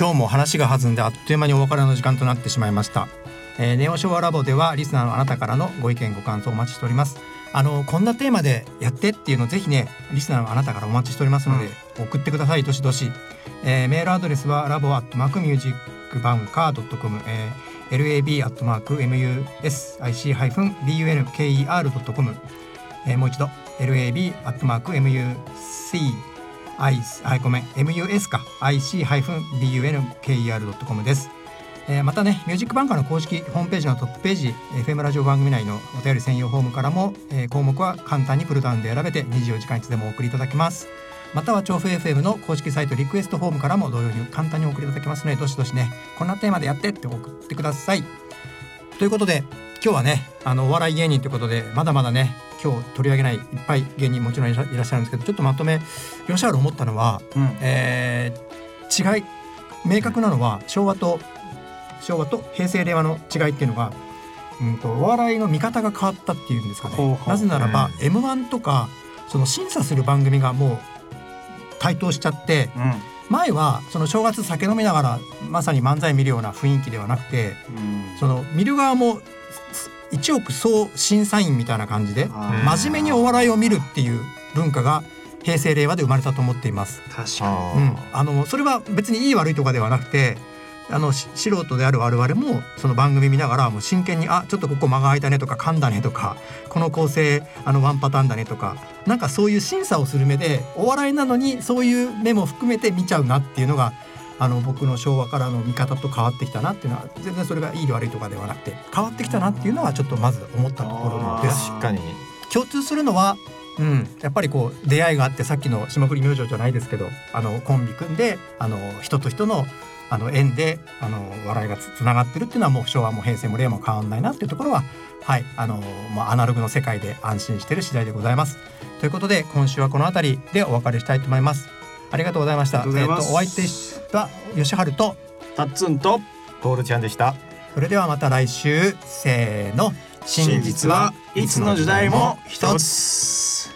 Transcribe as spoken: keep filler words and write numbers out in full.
今日も話が弾んであっという間にお別れの時間となってしまいました。えー、ネオ昭和ラボではリスナーのあなたからのご意見ご感想をお待ちしております。あのこんなテーマでやってっていうのをぜひねリスナーのあなたからお待ちしておりますので、うん、送ってください。どしどし、えー、メールアドレスはラボアットマークミュージックバンカードットコム、えー、ラブ アットマーク ミューシック バンカー ドットコム、えー、もう一度 ラブ アットマーク ミューシック あごめん エムユーエス か アイシー バンカー ドットコム です。えー、またねミュージックバンカーの公式ホームページのトップページ エフエム ラジオ番組内のお便り専用フォームからも、えー、項目は簡単にプルダウンで選べてにじゅうよじかんいつでもお送りいただけます。または調布 エフエム の公式サイトリクエストフォームからも同様に簡単にお送りいただけますのでどしどしねこんなテーマでやってって送ってください。ということで今日はねあのお笑い芸人ということでまだまだね今日取り上げないいっぱい芸人もちろんいらっしゃるんですけどちょっとまとめ吉原思ったのは、うんえー、違い明確なのは昭和と昭和と平成令和の違いっていうのが、うんと、お笑いの見方が変わったっていうんですかね。ほうほうなぜならば、うん、エムワン とかその審査する番組がもう台頭しちゃって、うん、前はその正月酒飲みながらまさに漫才見るような雰囲気ではなくて、うん、その見る側も一億総審査員みたいな感じで真面目にお笑いを見るっていう文化が平成令和で生まれたと思っています。 確かに、 うん、あのそれは別にいい悪いとかではなくてあの素人である我々もその番組見ながらもう真剣にあちょっとここ間が空いたねとか噛んだねとかこの構成あのワンパターンだねとかなんかそういう審査をする目でお笑いなのにそういう目も含めて見ちゃうなっていうのがあの僕の昭和からの見方と変わってきたなっていうのは全然それがいい悪いとかではなくて変わってきたなっていうのはちょっとまず思ったところです。 確かに共通するのはうん、やっぱりこう出会いがあってさっきの霜降り明星じゃないですけどあのコンビ組んであの人と人のあの縁であの笑いが つ, つながってるっていうのはもう昭和も平成も令和も変わんないなっていうところははいあの、まあ、アナログの世界で安心している次第でございます。ということで今週はこのあたりでお別れしたいと思います。ありがとうございました。えー、とお相手は吉春とタッツンとトールちゃんでした。 それではまた来週せーの真実はいつの時代も一つ。